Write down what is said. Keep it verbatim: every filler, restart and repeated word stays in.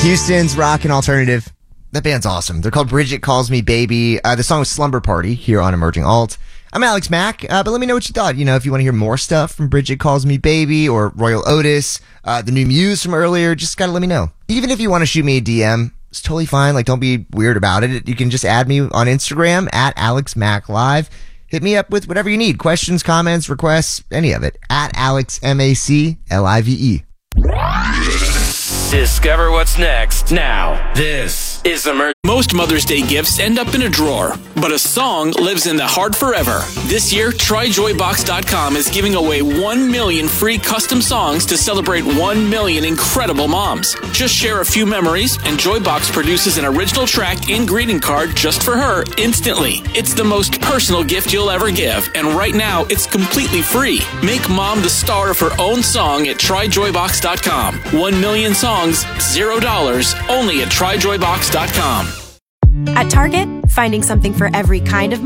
Houston's rock and alternative. That band's awesome. They're called Bridget Calls Me Baby. Uh, the song was Slumber Party here on Emerging Alt. I'm Alex Mack, uh, but let me know what you thought. You know, if you want to hear more stuff from Bridget Calls Me Baby or Royal Otis, uh, the new Muse from earlier, just gotta let me know. Even if you want to shoot me a D M, it's totally fine. Like, don't be weird about it. You can just add me on Instagram at Alex Mack Live. Hit me up with whatever you need. Questions, comments, requests, any of it. At Alex M A C L I V E. Discover what's next now. This is Emerging. Most Mother's Day gifts end up in a drawer, but a song lives in the heart forever. This year, Try Joy Box dot com is giving away one million free custom songs to celebrate one million incredible moms. Just share a few memories, and Joybox produces an original track and greeting card just for her instantly. It's the most personal gift you'll ever give, and right now, it's completely free. Make mom the star of her own song at Try Joy Box dot com. One million songs, zero dollars, only at Try Joy Box dot com. At Target, finding something for every kind of